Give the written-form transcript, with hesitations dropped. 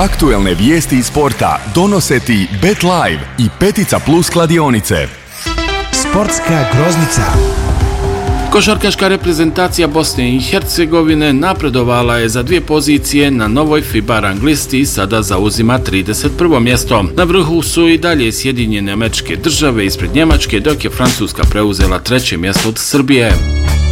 Aktuelne vijesti iz sporta donose ti Bet Live i Petica Plus kladionice. Sportska groznica. Košarkaška reprezentacija Bosne i Hercegovine napredovala je za 2 pozicije na novoj FIBA rang listi i sada zauzima 31. mjesto. Na vrhu su i dalje Sjedinjene Američke Države ispred Njemačke, dok je Francuska preuzela 3. mjesto od Srbije.